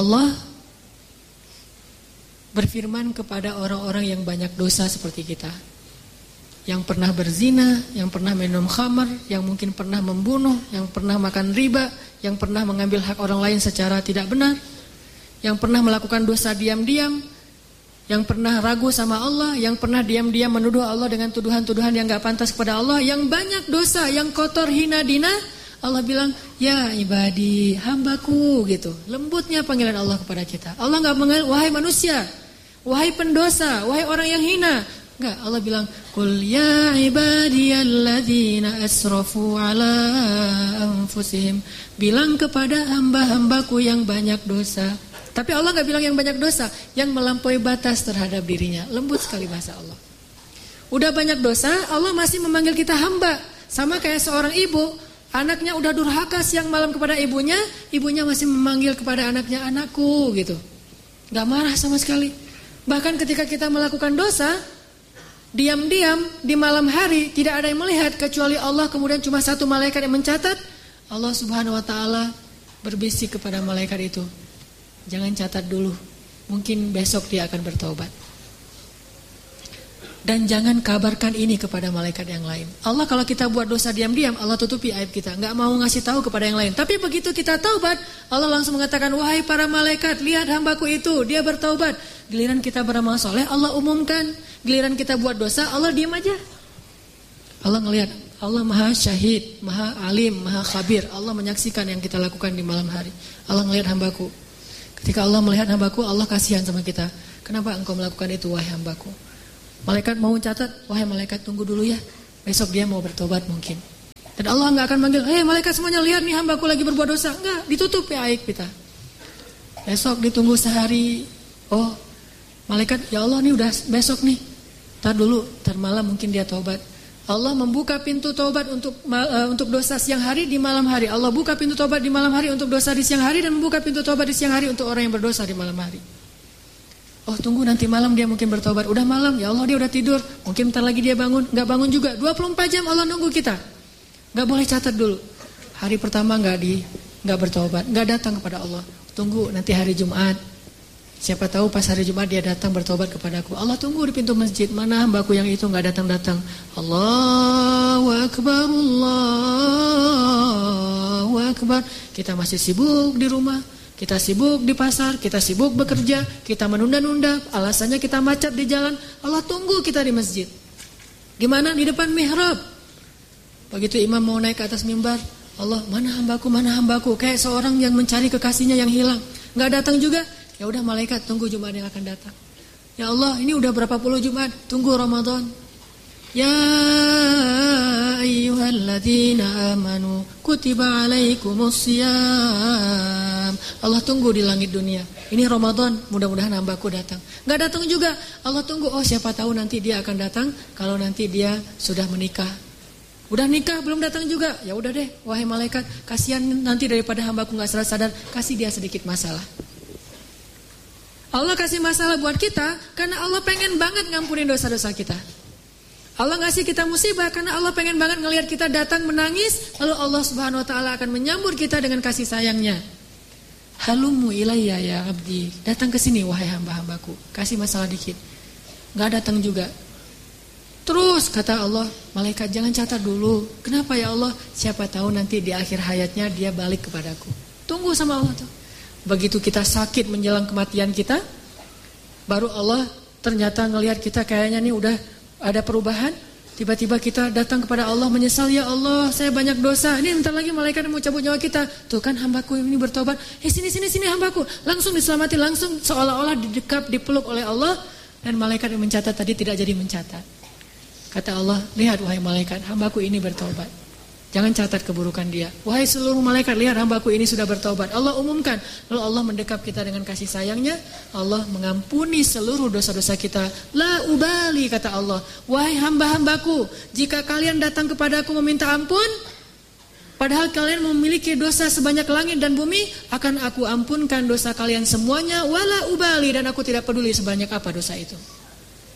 Allah berfirman kepada orang-orang yang banyak dosa seperti kita, yang pernah berzina, yang pernah minum khamar, yang mungkin pernah membunuh, yang pernah makan riba, yang pernah mengambil hak orang lain secara tidak benar, yang pernah melakukan dosa diam-diam, yang pernah ragu sama Allah, yang pernah diam-diam menuduh Allah dengan tuduhan-tuduhan yang gak pantas kepada Allah, yang banyak dosa, yang kotor, hina, dina. Allah bilang, ya ibadi, hambaku, gitu. Lembutnya panggilan Allah kepada kita. Allah gak mengenal, wahai manusia, wahai pendosa, wahai orang yang hina. Enggak, Allah bilang, qul ya ibadiyalladzina asrafu ala anfusihim. Bilang kepada hamba-hambaku yang banyak dosa. Tapi Allah gak bilang yang banyak dosa, yang melampaui batas terhadap dirinya. Lembut sekali bahasa Allah. Udah banyak dosa, Allah masih memanggil kita hamba. Sama kayak seorang ibu, anaknya udah durhaka siang malam kepada ibunya, ibunya masih memanggil kepada anaknya, anakku, gitu. Gak marah sama sekali. Bahkan ketika kita melakukan dosa, diam-diam di malam hari, tidak ada yang melihat kecuali Allah, kemudian cuma satu malaikat yang mencatat. Allah Subhanahu wa ta'ala berbisik kepada malaikat itu, jangan catat dulu, mungkin besok dia akan bertobat. Dan jangan kabarkan ini kepada malaikat yang lain. Allah kalau kita buat dosa diam-diam, Allah tutupi aib kita, gak mau ngasih tahu kepada yang lain. Tapi begitu kita taubat, Allah langsung mengatakan, wahai para malaikat, lihat hambaku itu, dia bertaubat. Giliran kita beramal soleh, Allah umumkan. Giliran kita buat dosa, Allah diam aja. Allah ngelihat, Allah maha syahid, maha alim, maha khabir. Allah menyaksikan yang kita lakukan di malam hari. Allah ngelihat hambaku. Ketika Allah melihat hambaku, Allah kasihan sama kita. Kenapa engkau melakukan itu, wahai hambaku? Malaikat mau catat, wahai malaikat tunggu dulu ya, besok dia mau bertobat mungkin. Dan Allah gak akan manggil, hei malaikat semuanya lihat nih hambaku lagi berbuat dosa. Enggak, ditutup ya aib kita. Besok ditunggu sehari. Oh malaikat, ya Allah nih udah besok nih, tar dulu, tar malam mungkin dia tobat. Allah membuka pintu tobat untuk dosa siang hari di malam hari. Allah buka pintu tobat di malam hari untuk dosa di siang hari, dan membuka pintu tobat di siang hari untuk orang yang berdosa di malam hari. Oh tunggu nanti malam dia mungkin bertobat. Udah malam, ya Allah dia udah tidur, mungkin bentar lagi dia bangun. Gak bangun juga, 24 jam Allah nunggu kita. Gak boleh catat dulu. Hari pertama gak bertobat, gak datang kepada Allah. Tunggu nanti hari Jumat, siapa tahu pas hari Jumat dia datang bertobat kepadaku. Allah tunggu di pintu masjid, mana hambaku yang itu gak datang-datang. Allahu Akbar, Allahu Akbar. Kita masih sibuk di rumah, kita sibuk di pasar, kita sibuk bekerja, kita menunda-nunda, alasannya kita macet di jalan. Allah tunggu kita di masjid. Gimana? Di depan mihrab. Begitu imam mau naik ke atas mimbar, Allah, mana hambaku, kayak seorang yang mencari kekasihnya yang hilang. Gak datang juga. Ya udah malaikat tunggu Jumat yang akan datang. Ya Allah, ini udah berapa puluh Jumat, tunggu Ramadan. Ya ayyuhalladzina amanu kutiba alaikumusiyam. Allah tunggu di langit dunia. Ini Ramadan, mudah-mudahan hambaku datang. Gak datang juga. Allah tunggu, oh siapa tahu nanti dia akan datang kalau nanti dia sudah menikah. Udah nikah belum datang juga. Ya udah deh, wahai malaikat, kasihan nanti daripada hambaku gak sadar, kasih dia sedikit masalah. Allah kasih masalah buat kita karena Allah pengen banget ngampunin dosa-dosa kita. Allah ngasih kita musibah karena Allah pengen banget ngelihat kita datang menangis, lalu Allah Subhanahu wa ta'ala akan menyambut kita dengan kasih sayangnya. Halumu ilayya ya abdi, datang ke sini wahai hamba-hambaku, kasih masalah dikit. Gak datang juga. Terus kata Allah, malaikat jangan catat dulu. Kenapa ya Allah? Siapa tahu nanti di akhir hayatnya dia balik kepadaku. Tunggu sama Allah tuh. Begitu kita sakit menjelang kematian kita, baru Allah ternyata ngelihat kita kayaknya nih udah ada perubahan. Tiba-tiba kita datang kepada Allah menyesal, ya Allah saya banyak dosa. Ini bentar lagi malaikat mau cabut nyawa kita. Tuh kan hambaku ini bertobat. Sini hambaku. Langsung diselamati, langsung seolah-olah didekap, dipeluk oleh Allah. Dan malaikat yang mencatat tadi tidak jadi mencatat. Kata Allah, lihat wahai malaikat, hambaku ini bertobat. Jangan catat keburukan dia. Wahai seluruh malaikat, lihat hambaku ini sudah bertobat. Allah umumkan. Lalu Allah mendekap kita dengan kasih sayangnya. Allah mengampuni seluruh dosa-dosa kita. La ubali, kata Allah. Wahai hamba-hambaku, jika kalian datang kepadaku meminta ampun, padahal kalian memiliki dosa sebanyak langit dan bumi, akan aku ampunkan dosa kalian semuanya. Wala ubali, dan aku tidak peduli sebanyak apa dosa itu.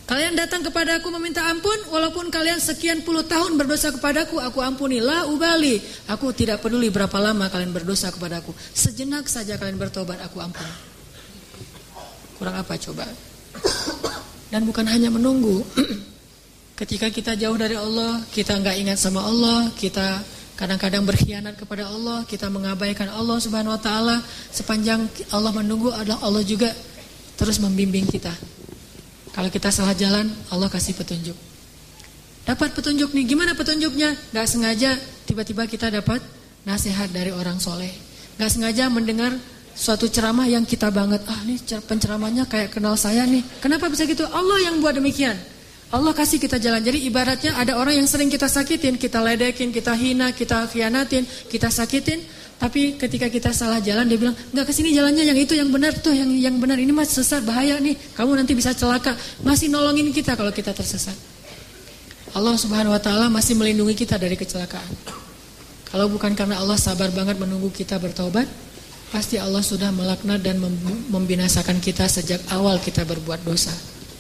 Kalian datang kepadaku meminta ampun, walaupun kalian sekian puluh tahun berdosa kepadaku, aku ampuni. La ubali, aku tidak peduli berapa lama kalian berdosa kepadaku. Sejenak saja kalian bertobat, aku ampuni. Kurang apa coba? Dan bukan hanya menunggu. Ketika kita jauh dari Allah, kita nggak ingat sama Allah, kita kadang-kadang berkhianat kepada Allah, kita mengabaikan Allah Subhanahu Wa Taala. Sepanjang Allah menunggu, adalah Allah juga terus membimbing kita. Kalau kita salah jalan, Allah kasih petunjuk. Dapat petunjuk nih, gimana petunjuknya? Gak sengaja tiba-tiba kita dapat nasihat dari orang soleh. Gak sengaja mendengar suatu ceramah yang kita banget. Nih penceramahnya kayak kenal saya nih. Kenapa bisa gitu? Allah yang buat demikian. Allah kasih kita jalan. Jadi ibaratnya ada orang yang sering kita sakitin, kita ledekin, kita hina, kita khianatin, kita sakitin. Tapi ketika kita salah jalan, dia bilang, enggak, kesini jalannya, yang itu yang benar tuh, yang benar, ini mas sesat, bahaya nih, kamu nanti bisa celaka. Masih nolongin kita kalau kita tersesat. Allah Subhanahu Wa Taala masih melindungi kita dari kecelakaan. Kalau bukan karena Allah sabar banget menunggu kita bertobat, pasti Allah sudah melaknat dan membinasakan kita sejak awal kita berbuat dosa.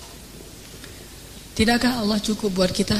Tidakkah Allah cukup buat kita?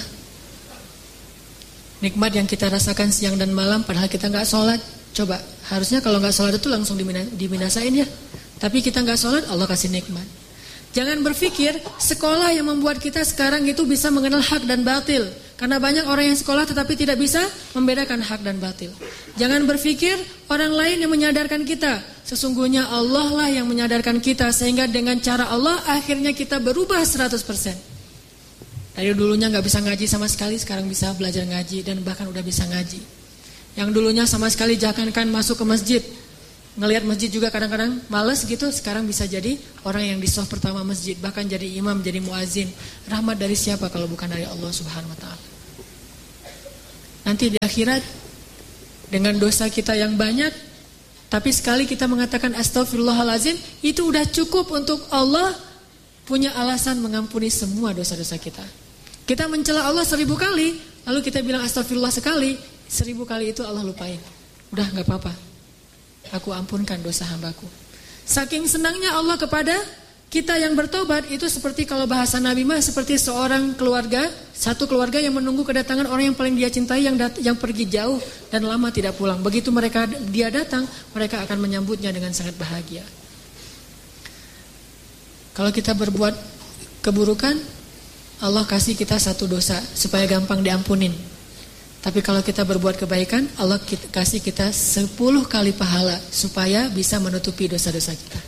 Nikmat yang kita rasakan siang dan malam padahal kita gak sholat. Coba, harusnya kalau gak sholat itu langsung dibinasain ya. Tapi kita gak sholat, Allah kasih nikmat. Jangan berpikir sekolah yang membuat kita sekarang itu bisa mengenal hak dan batil. Karena banyak orang yang sekolah tetapi tidak bisa membedakan hak dan batil. Jangan berpikir orang lain yang menyadarkan kita. Sesungguhnya Allah lah yang menyadarkan kita. Sehingga dengan cara Allah akhirnya kita berubah 100%. Dari dulunya gak bisa ngaji sama sekali, sekarang bisa belajar ngaji dan bahkan udah bisa ngaji. Yang dulunya sama sekali jangankan masuk ke masjid, ngelihat masjid juga kadang-kadang malas gitu, sekarang bisa jadi orang yang di shaf pertama masjid, bahkan jadi imam, jadi muazin. Rahmat dari siapa kalau bukan dari Allah Subhanahu Wa Taala? Nanti di akhirat dengan dosa kita yang banyak, tapi sekali kita mengatakan astagfirullahalazim, itu udah cukup untuk Allah punya alasan mengampuni semua dosa-dosa kita. Kita mencela Allah 1000 kali, lalu kita bilang astagfirullah sekali, 1000 kali itu Allah lupain. Udah gak apa-apa, aku ampunkan dosa hambaku. Saking senangnya Allah kepada kita yang bertobat, itu seperti kalau bahasa Nabi mah seperti seorang keluarga, satu keluarga yang menunggu kedatangan orang yang paling dia cintai yang pergi jauh dan lama tidak pulang. Begitu dia datang, mereka akan menyambutnya dengan sangat bahagia. Kalau kita berbuat keburukan, Allah kasih kita satu dosa supaya gampang diampunin. Tapi kalau kita berbuat kebaikan, Allah kasih kita 10 kali pahala supaya bisa menutupi dosa-dosa kita.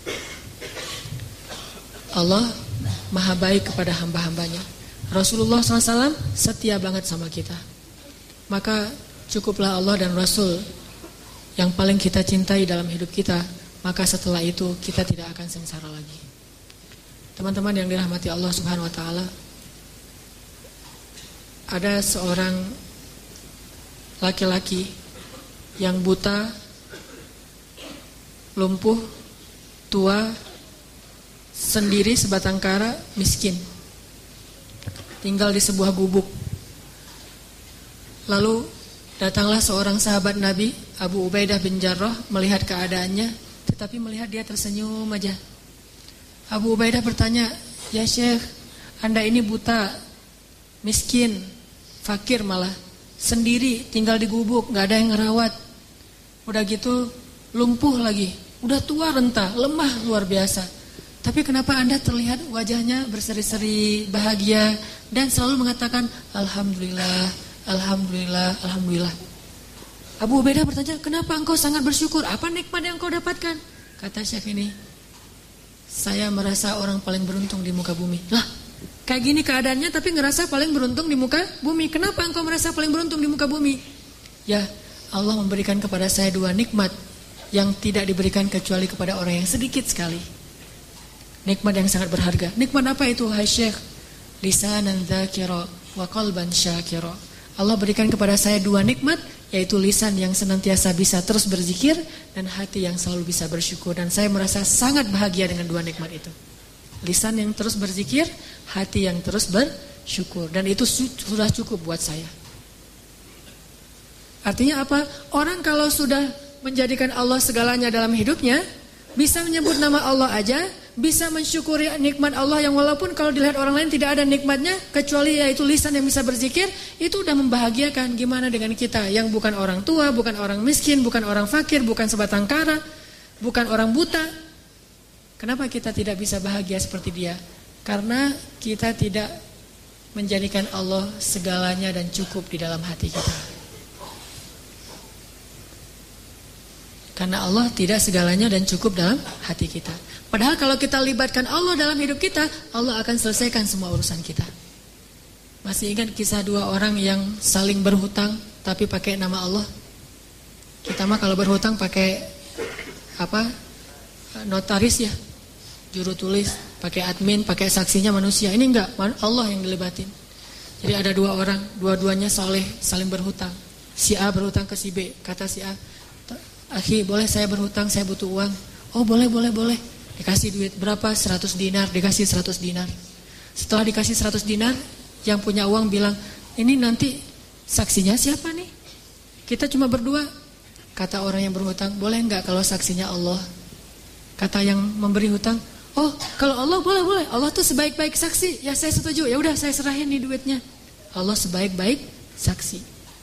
Allah maha baik kepada hamba-hambanya. Rasulullah SAW setia banget sama kita. Maka cukuplah Allah dan Rasul yang paling kita cintai dalam hidup kita. Maka setelah itu kita tidak akan sengsara lagi. Teman-teman yang dirahmati Allah Subhanahu Wa Taala, ada seorang laki-laki yang buta, lumpuh, tua, sendiri sebatang kara, miskin, tinggal di sebuah gubuk. Lalu datanglah seorang sahabat Nabi, Abu Ubaidah bin Jarrah, melihat keadaannya, tetapi melihat dia tersenyum aja. Abu Ubaidah bertanya, ya Syekh, Anda ini buta, miskin, fakir malah, sendiri, tinggal di gubuk, gak ada yang ngerawat. Udah gitu lumpuh lagi, udah tua renta, lemah luar biasa. Tapi kenapa Anda terlihat wajahnya berseri-seri, bahagia, dan selalu mengatakan Alhamdulillah, Alhamdulillah, Alhamdulillah. Abu Ubaidah bertanya, kenapa engkau sangat bersyukur? Apa nikmat yang engkau dapatkan? Kata Syekh ini, saya merasa orang paling beruntung di muka bumi. Lah, kayak gini keadaannya tapi ngerasa paling beruntung di muka bumi. Kenapa engkau merasa paling beruntung di muka bumi? Ya, Allah memberikan kepada saya 2 nikmat yang tidak diberikan kecuali kepada orang yang sedikit sekali. Nikmat yang sangat berharga. Nikmat apa itu, hai Syekh? Lisanan dzakira wa qalban syakira. Allah berikan kepada saya 2 nikmat, yaitu lisan yang senantiasa bisa terus berzikir dan hati yang selalu bisa bersyukur. Dan saya merasa sangat bahagia dengan 2 nikmat itu. Lisan yang terus berzikir, hati yang terus bersyukur. Dan itu sudah cukup buat saya. Artinya apa? Orang kalau sudah menjadikan Allah segalanya dalam hidupnya, bisa menyebut nama Allah aja, bisa mensyukuri nikmat Allah yang walaupun kalau dilihat orang lain tidak ada nikmatnya kecuali yaitu lisan yang bisa berzikir, itu udah membahagiakan. Gimana dengan kita yang bukan orang tua, bukan orang miskin, bukan orang fakir, bukan sebatang kara, bukan orang buta? Kenapa kita tidak bisa bahagia seperti dia? Karena kita tidak menjadikan Allah segalanya dan cukup di dalam hati kita. Karena Allah tidak segalanya dan cukup dalam hati kita. Padahal kalau kita libatkan Allah dalam hidup kita, Allah akan selesaikan semua urusan kita. Masih ingat kisah dua orang yang saling berhutang tapi pakai nama Allah? Kita mah kalau berhutang pakai apa? Notaris ya, juru tulis, pakai admin, pakai saksinya manusia. Ini enggak, Allah yang dilibatin. Jadi ada dua orang, dua-duanya soleh, saling berhutang. Si A berhutang ke si B, kata si A, "Akhi, boleh saya berhutang, saya butuh uang." "Oh boleh. Dikasih duit berapa? 100 dinar, dikasih 100 dinar. Setelah dikasih 100 dinar, yang punya uang bilang, "Ini nanti saksinya siapa nih? Kita cuma berdua." Kata orang yang berhutang, "Boleh enggak kalau saksinya Allah?" Kata yang memberi hutang, "Oh kalau Allah boleh. Allah tuh sebaik-baik saksi." "Ya saya setuju, ya udah saya serahin nih duitnya." Allah sebaik-baik saksi.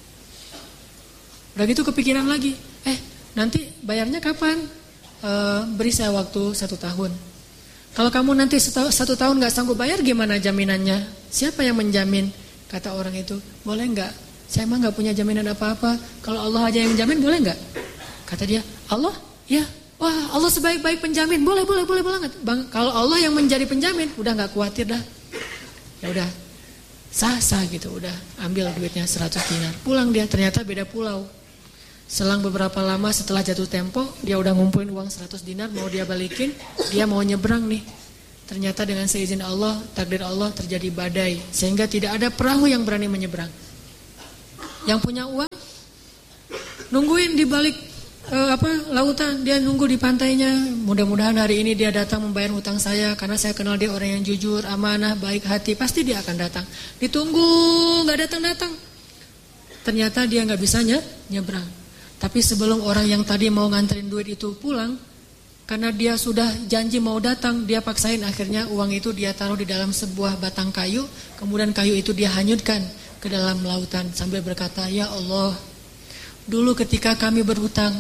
Udah gitu kepikiran lagi, nanti bayarnya kapan? Beri saya waktu 1 tahun. Kalau kamu nanti 1 tahun gak sanggup bayar, gimana jaminannya? Siapa yang menjamin? Kata orang itu, "Boleh gak? Saya emang gak punya jaminan apa-apa. Kalau Allah aja yang menjamin, boleh gak?" Kata dia, "Allah? Ya. Wah, Allah sebaik-baik penjamin. Boleh banget. Bang, kalau Allah yang menjadi penjamin, udah gak khawatir dah." Ya udah, sah gitu, udah ambil duitnya 100 dinar. Pulang dia, ternyata beda pulau. Selang beberapa lama setelah jatuh tempo, dia udah ngumpulin uang 100 dinar, mau dia balikin, dia mau nyebrang nih. Ternyata dengan seizin Allah, takdir Allah terjadi badai, sehingga tidak ada perahu yang berani menyeberang. Yang punya uang, nungguin di balik lautan, dia nunggu di pantainya. Mudah-mudahan hari ini dia datang membayar hutang saya, karena saya kenal dia orang yang jujur, amanah, baik hati, pasti dia akan datang. Ditunggu, gak datang-datang. Ternyata dia gak bisa nyebrang. Tapi sebelum orang yang tadi mau nganterin duit itu pulang, karena dia sudah janji mau datang, dia paksain akhirnya uang itu dia taruh di dalam sebuah batang kayu, kemudian kayu itu dia hanyutkan ke dalam lautan sambil berkata, "Ya Allah, dulu ketika kami berhutang,"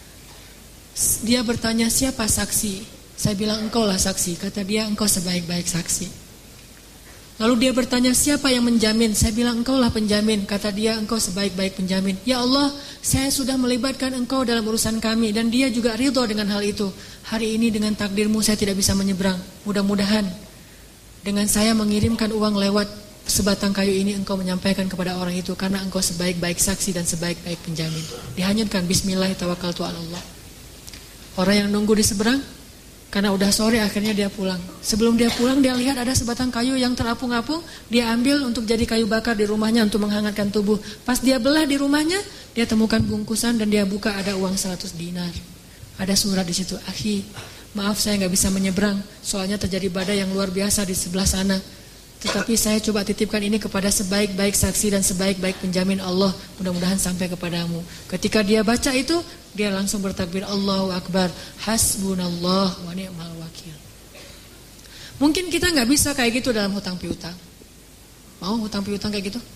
dia bertanya, "Siapa saksi?" Saya bilang, "Engkau lah saksi." Kata dia, "Engkau sebaik-baik saksi." Lalu dia bertanya, "Siapa yang menjamin?" Saya bilang, "Engkau lah penjamin." Kata dia, "Engkau sebaik-baik penjamin." "Ya Allah, saya sudah melibatkan Engkau dalam urusan kami." Dan dia juga ridho dengan hal itu. "Hari ini dengan takdirmu saya tidak bisa menyeberang. Mudah-mudahan dengan saya mengirimkan uang lewat sebatang kayu ini, Engkau menyampaikan kepada orang itu, karena Engkau sebaik-baik saksi dan sebaik-baik penjamin." Dihanyutkan, bismillah tawakkaltu 'ala Allah. Orang yang nunggu di seberang, karena udah sore akhirnya dia pulang. Sebelum dia pulang, dia lihat ada sebatang kayu yang terapung-apung. Dia ambil untuk jadi kayu bakar di rumahnya untuk menghangatkan tubuh. Pas dia belah di rumahnya, dia temukan bungkusan dan dia buka, ada uang 100 dinar. Ada surat di situ, "Akhi, maaf saya gak bisa menyeberang, soalnya terjadi badai yang luar biasa di sebelah sana. Tetapi saya coba titipkan ini kepada sebaik-baik saksi dan sebaik-baik penjamin Allah. Mudah-mudahan sampai kepadamu." Ketika dia baca itu, dia langsung bertakbir, "Allahu Akbar, hasbunallah wa ni'mal wakil." Mungkin kita gak bisa kayak gitu dalam hutang piutang. Mau hutang piutang kayak gitu?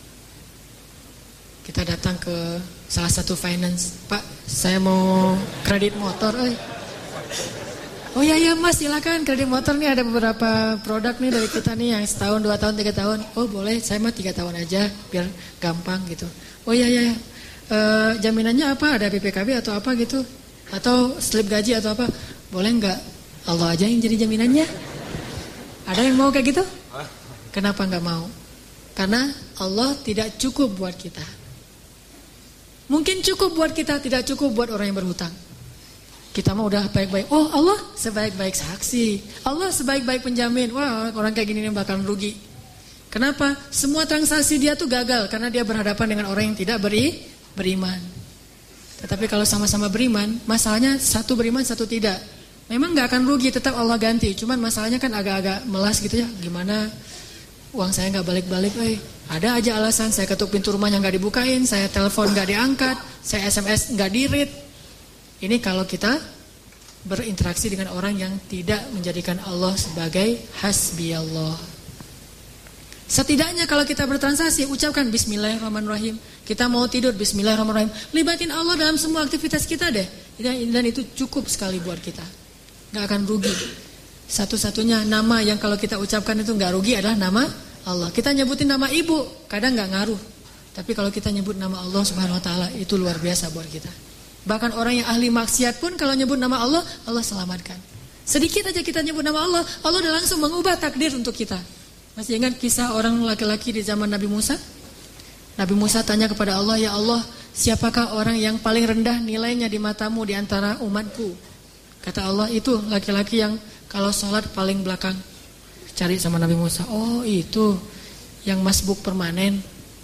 Kita datang ke salah satu finance, "Pak, saya mau kredit motor." "Oh ya Mas, silakan kredit motor nih, ada beberapa produk nih dari kita nih yang setahun, 2 tahun, 3 tahun. "Oh boleh, saya mah 3 tahun aja biar gampang gitu." "Oh ya. Jaminannya apa? Ada BPKB atau apa gitu? Atau slip gaji atau apa?" "Boleh enggak? Allah aja yang jadi jaminannya." Ada yang mau kayak gitu? Kenapa enggak mau? Karena Allah tidak cukup buat kita. Mungkin cukup buat kita, tidak cukup buat orang yang berhutang. Kita mah udah baik-baik. Oh, Allah sebaik-baik saksi, Allah sebaik-baik penjamin. Wah, orang kayak gini nih bakal rugi. Kenapa? Semua transaksi dia tuh gagal karena dia berhadapan dengan orang yang tidak beriman. Tetapi kalau sama-sama beriman, masalahnya satu beriman, satu tidak. Memang gak akan rugi, tetap Allah ganti. Cuman masalahnya kan agak-agak melas gitu ya. Gimana uang saya gak balik-balik, ada aja alasan. Saya ketuk pintu rumahnya gak dibukain, saya telepon gak diangkat, saya SMS gak di-read. Ini kalau kita berinteraksi dengan orang yang tidak menjadikan Allah sebagai hasbi Allah. Setidaknya kalau kita bertransaksi, ucapkan bismillahirrahmanirrahim. Kita mau tidur, bismillahirrahmanirrahim. Libatin Allah dalam semua aktivitas kita deh. Dan itu cukup sekali buat kita. Gak akan rugi. Satu-satunya nama yang kalau kita ucapkan itu gak rugi adalah nama Allah. Kita nyebutin nama ibu, kadang gak ngaruh. Tapi kalau kita nyebut nama Allah subhanahu wa ta'ala, itu luar biasa buat kita. Bahkan orang yang ahli maksiat pun kalau nyebut nama Allah, Allah selamatkan. Sedikit aja kita nyebut nama Allah, Allah udah langsung mengubah takdir untuk kita. Masih ingat kisah orang laki-laki di zaman Nabi Musa? Nabi Musa tanya kepada Allah, ya Allah, siapakah orang yang paling rendah nilainya di matamu di antara umatku? Kata Allah, itu laki-laki yang kalau sholat paling belakang. Cari sama Nabi Musa, oh itu yang masbuk permanen.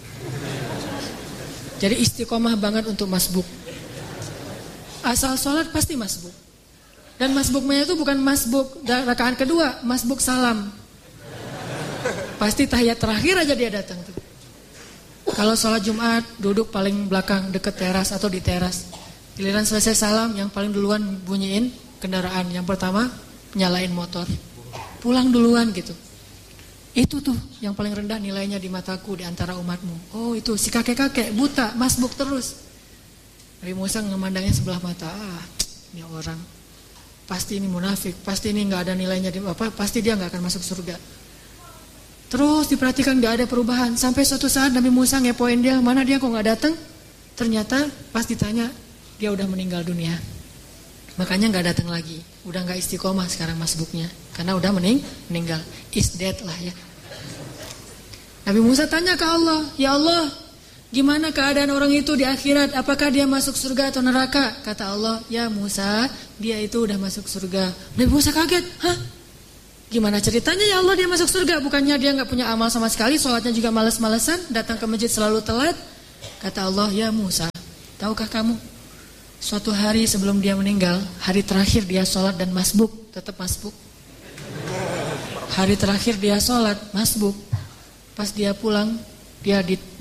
Jadi istiqomah banget untuk masbuk. Asal sholat pasti masbuk. Dan masbuknya itu bukan masbuk rakaat kedua, masbuk salam. Pasti tahiyat terakhir aja dia datang tuh. Kalau sholat Jumat duduk paling belakang dekat teras atau di teras. Giliran selesai salam yang paling duluan bunyiin kendaraan. Yang pertama nyalain motor. Pulang duluan gitu. Itu tuh yang paling rendah nilainya di mataku di antara umatmu. Oh itu si kakek-kakek buta masbuk terus. Nabi Musa memandangnya sebelah mata. Ini orang pasti ini munafik, pasti ini nggak ada nilainya di apa, pasti dia nggak akan masuk surga. Terus diperhatikan nggak ada perubahan. Sampai suatu saat Nabi Musa ngepoin dia, mana dia kok nggak datang? Ternyata pas ditanya dia udah meninggal dunia. Makanya nggak datang lagi. Udah nggak istiqomah sekarang masbuknya, karena udah meninggal. Is dead lah ya. Nabi Musa tanya ke Allah, ya Allah, gimana keadaan orang itu di akhirat? Apakah dia masuk surga atau neraka? Kata Allah, ya Musa, dia itu udah masuk surga. Nabi Musa kaget, hah? Gimana ceritanya ya Allah dia masuk surga? Bukannya dia gak punya amal sama sekali, sholatnya juga males-malesan, datang ke masjid selalu telat? Kata Allah, ya Musa, tahukah kamu? Suatu hari sebelum dia meninggal, hari terakhir dia sholat dan masbuk, tetap masbuk. Hari terakhir dia sholat, masbuk. Pas dia pulang, dia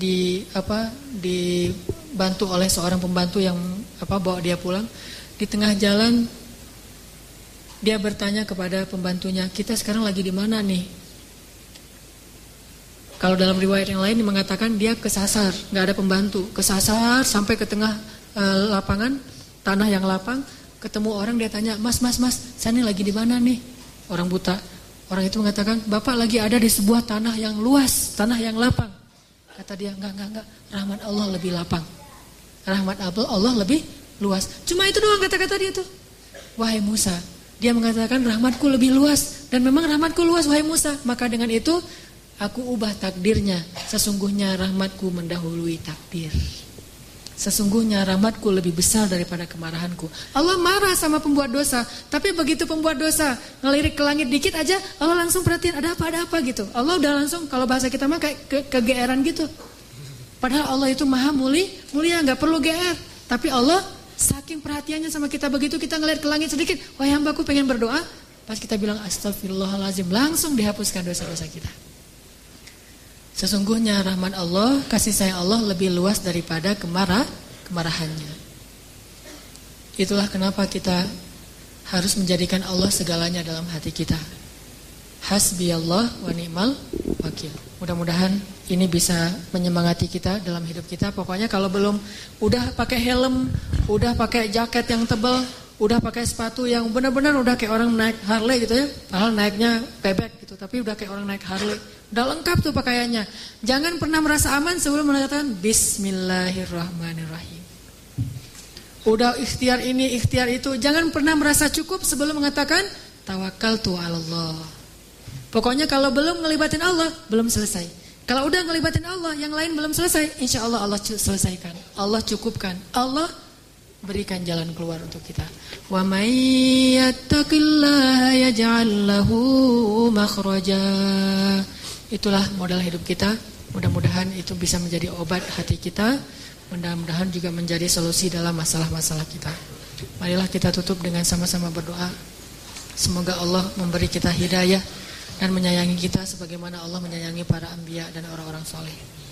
dibantu oleh seorang pembantu yang bawa dia pulang. Di tengah jalan dia bertanya kepada pembantunya, kita sekarang lagi di mana nih? Kalau dalam riwayat yang lain mengatakan dia kesasar, nggak ada pembantu, kesasar sampai ke tengah lapangan, tanah yang lapang, ketemu orang, dia tanya, mas, saya ini lagi di mana nih? Orang buta. Orang itu mengatakan, bapak lagi ada di sebuah tanah yang luas, tanah yang lapang. Kata dia, enggak, rahmat Allah lebih lapang. Rahmat Allah lebih luas. Cuma itu doang kata-kata dia tuh. Wahai Musa, dia mengatakan rahmatku lebih luas. Dan memang rahmatku luas, wahai Musa. Maka dengan itu, aku ubah takdirnya. Sesungguhnya rahmatku mendahului takdir. Sesungguhnya rahmatku lebih besar daripada kemarahanku. Allah marah sama pembuat dosa. Tapi begitu pembuat dosa ngelirik ke langit dikit aja, Allah langsung perhatiin ada apa gitu. Allah udah langsung, kalau bahasa kita mah kayak kegeeran gitu. Padahal Allah itu maha mulia, gak perlu GR. Tapi Allah saking perhatiannya sama kita, begitu kita ngelirik ke langit sedikit, wahai hambaku pengen berdoa, pas kita bilang astagfirullahaladzim, langsung dihapuskan dosa-dosa kita. Sesungguhnya rahmat Allah, kasih sayang Allah lebih luas daripada kemarahannya. Itulah kenapa kita harus menjadikan Allah segalanya dalam hati kita. Hasbi Allah wa ni'mal wakil. Mudah-mudahan ini bisa menyemangati kita dalam hidup kita. Pokoknya kalau belum udah pakai helm, udah pakai jaket yang tebal, udah pakai sepatu yang benar-benar udah kayak orang naik Harley gitu ya. Padahal naiknya bebek gitu, tapi udah kayak orang naik Harley. Udah lengkap tuh pakaiannya. Jangan pernah merasa aman sebelum mengatakan Bismillahirrahmanirrahim. Udah ikhtiar ini, ikhtiar itu. Jangan pernah merasa cukup sebelum mengatakan Tawakkaltu 'alallah. Pokoknya kalau belum ngelibatin Allah, belum selesai. Kalau udah ngelibatin Allah, yang lain belum selesai, insya Allah Allah selesaikan. Allah cukupkan. Allah berikan jalan keluar untuk kita. Wa may yattaqillaha yaj'al lahu makhraja. Itulah modal hidup kita. Mudah-mudahan itu bisa menjadi obat hati kita. Mudah-mudahan juga menjadi solusi dalam masalah-masalah kita. Marilah kita tutup dengan sama-sama berdoa. Semoga Allah memberi kita hidayah dan menyayangi kita sebagaimana Allah menyayangi para anbiya dan orang-orang soleh.